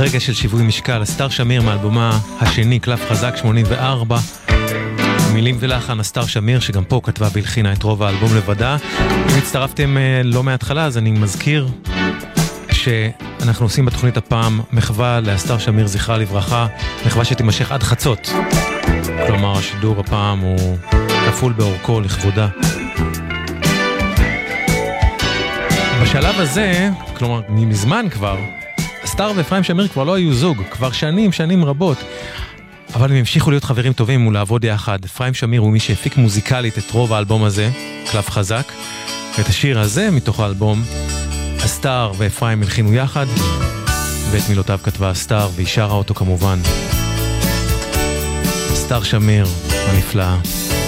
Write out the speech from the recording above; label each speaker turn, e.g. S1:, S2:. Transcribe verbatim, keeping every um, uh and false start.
S1: רגע של שיווי משקל, אסתר שמיר מאלבומה השני, קלף חזק שמונים וארבע. מילים ולחן, אסתר שמיר, שגם פה כתבה והלחינה את רוב האלבום לבדה. אם הצטרפתם לא מההתחלה, אז אני מזכיר שאנחנו עושים בתוכנית הפעם מחווה לאסתר שמיר, זכרה לברכה, מחווה שתימשך עד חצות. כלומר, השידור הפעם הוא כפול באורכו לכבודה. בשלב הזה, כלומר, מזמן כבר, אסתר ואפרים שמיר כבר לא היו זוג, כבר שנים, שנים רבות, אבל הם המשיכו להיות חברים טובים ולעבוד יחד. אפרים שמיר הוא מי שהפיק מוזיקלית את רוב האלבום הזה, קלף חזק, ואת השיר הזה מתוך האלבום, אסתר ואפרים הלחינו יחד, ואת מילותיו כתבה אסתר, והיא שרה אותו כמובן. אסתר שמיר, הנפלאה.